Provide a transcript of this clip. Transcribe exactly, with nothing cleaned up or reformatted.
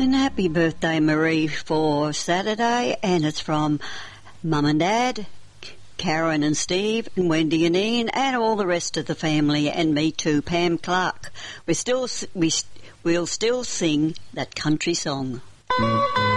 And happy birthday, Marie, for Saturday. And it's from Mum and Dad, Karen and Steve, and Wendy and Ian, and all the rest of the family, and me too, Pam Clark. We're still, we, we'll still sing that country song.